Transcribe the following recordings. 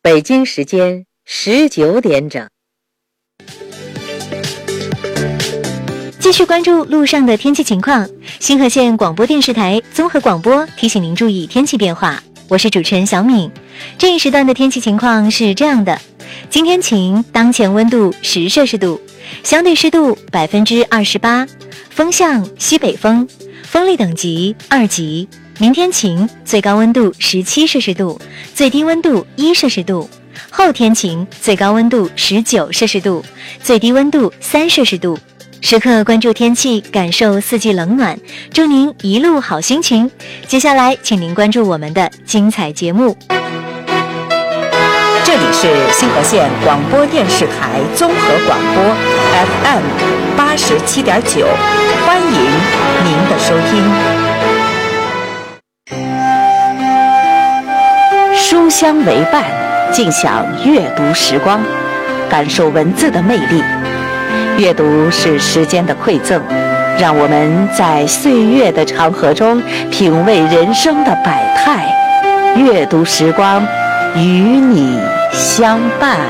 北京时间19点整。 继续关注路上的天气情况。新河县广播电视台综合广播提醒您注意天气变化。我是主持人小敏。这一时段的天气情况是这样的：今天晴，当前温度10摄氏度，相对湿度28%，风向西北风，风力等级2级。明天晴，最高温度17摄氏度，最低温度1摄氏度。后天晴，最高温度19摄氏度，最低温度3摄氏度。时刻关注天气，感受四季冷暖，祝您一路好心情。接下来请您关注我们的精彩节目。 这里是新河县广播电视台综合广播 FM 87.9，欢迎您的收听。书香为伴，尽享阅读时光，感受文字的魅力。阅读是时间的馈赠，让我们在岁月的长河中品味人生的百态。阅读时光，与你相伴。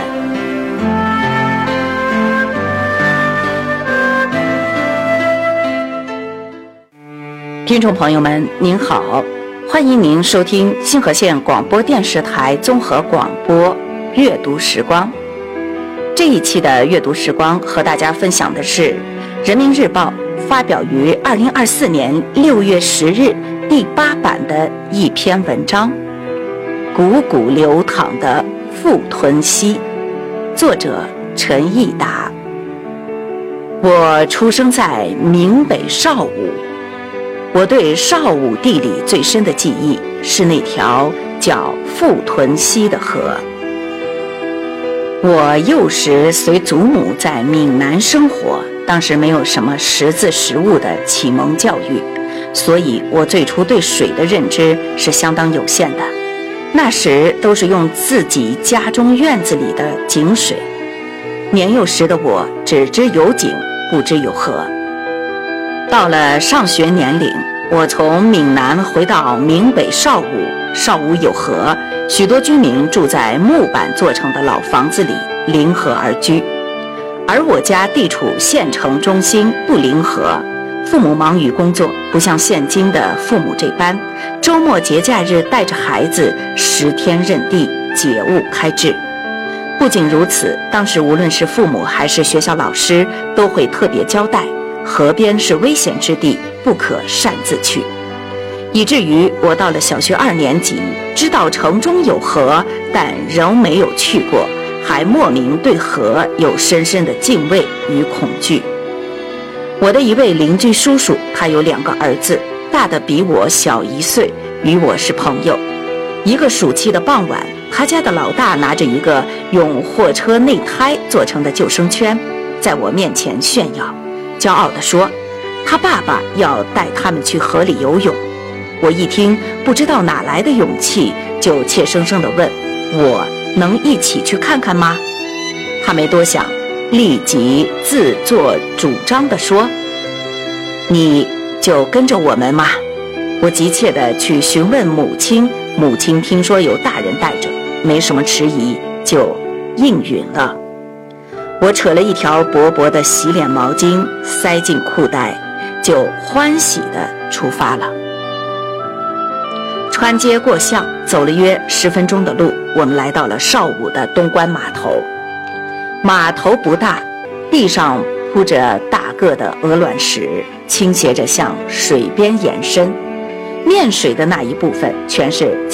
听众朋友们，您好，欢迎您收听新河县广播电视台综合广播阅读时光。这一期的阅读时光和大家分享的是人民日报发表于2024年6月10日第8版的一篇文章，汩汩流淌的富屯溪，作者陈义达。我出生在闽北邵武，我对邵武地理最深的记忆是那条叫富屯溪的河。我幼时随祖母在闽南生活，当时没有什么识字识物的启蒙教育，所以我最初对水的认知是相当有限的。那时都是用自己家中院子里的井水，年幼时的我只知有井，不知有河。到了上学年龄，我从闽南回到闽北邵武，邵武有河，许多居民住在木板做成的老房子里，临河而居。而我家地处县城中心，不临河，父母忙于工作，不像现今的父母这般，周末节假日带着孩子10天任地，解物开智。不仅如此，当时无论是父母还是学校老师，都会特别交代，河边是危险之地，不可擅自去。以至于我到了小学2年级，知道城中有河，但仍没有去过，还莫名对河有深深的敬畏与恐惧。我的一位邻居叔叔，他有2个儿子，大的比我小1岁，与我是朋友。一个暑期的傍晚，他家的老大拿着一个用货车内胎做成的救生圈，在我面前炫耀，骄傲地说他爸爸要带他们去河里游泳。我一听，不知道哪来的勇气，就怯生生地问，我能一起去看看吗？他没多想，立即自作主张地说，你就跟着我们嘛。我急切地去询问母亲，母亲听说有大人带着，没什么迟疑，就应允了。我扯了一条薄薄的洗脸毛巾塞进裤袋，就欢喜地出发了。穿街过巷，走了约10分钟的路，我们来到了邵武的东关码头。码头不大，地上铺着大个的鹅卵石，倾斜着向水边延伸，面水的那一部分全是